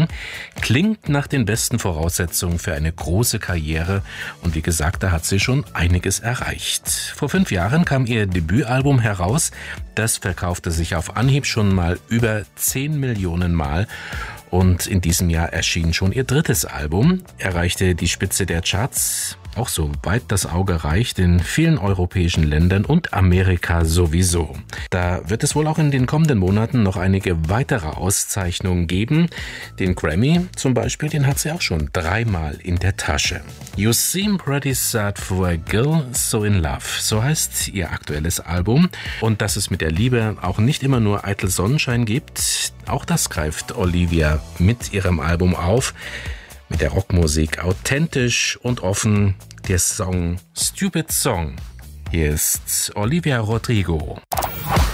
Song klingt nach den besten Voraussetzungen für eine große Karriere und wie gesagt, da hat sie schon einiges erreicht. Vor 5 Jahren kam ihr Debütalbum heraus, das verkaufte sich auf Anhieb schon mal über 10 Millionen Mal. Und in diesem Jahr erschien schon ihr 3. Album, erreichte die Spitze der Charts, auch so weit das Auge reicht, in vielen europäischen Ländern und Amerika sowieso. Da wird es wohl auch in den kommenden Monaten noch einige weitere Auszeichnungen geben. Den Grammy zum Beispiel, den hat sie auch schon 3-mal in der Tasche. You Seem Pretty Sad for a Girl, So in Love, so heißt ihr aktuelles Album. Und dass es mit der Liebe auch nicht immer nur eitel Sonnenschein gibt, auch das greift Olivia mit ihrem Album auf. Mit der Rockmusik authentisch und offen, der Song Stupid Song. Hier ist Olivia Rodrigo.